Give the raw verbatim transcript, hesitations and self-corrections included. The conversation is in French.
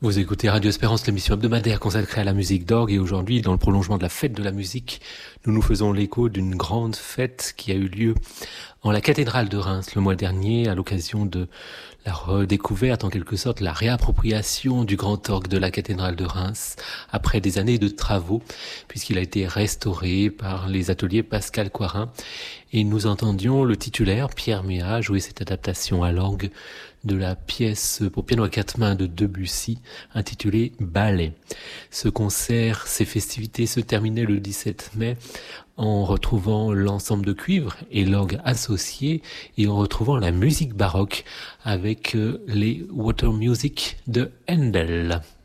Vous écoutez Radio Espérance, l'émission hebdomadaire consacrée à la musique d'orgue, et aujourd'hui, dans le prolongement de la fête de la musique, nous nous faisons l'écho d'une grande fête qui a eu lieu en la cathédrale de Reims le mois dernier, à l'occasion de la redécouverte, en quelque sorte, la réappropriation du grand orgue de la cathédrale de Reims, après des années de travaux, puisqu'il a été restauré par les ateliers Pascal Coirin. Et nous entendions le titulaire, Pierre Méa, jouer cette adaptation à l'orgue de la pièce pour piano à quatre mains de Debussy, intitulée Ballet. Ce concert, ces festivités se terminaient le dix-sept mai en retrouvant l'ensemble de cuivre et l'orgue associé, et en retrouvant la musique baroque avec les Water Music de Handel.